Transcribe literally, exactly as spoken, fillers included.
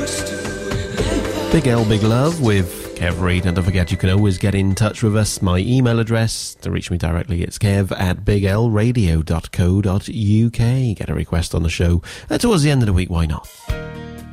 Big L, Big Love with Kev Reid. And don't forget, you can always get in touch with us. My email address to reach me directly, it's kev at big l radio dot co dot uk. Get a request on the show. Uh, towards the end of the week, why not?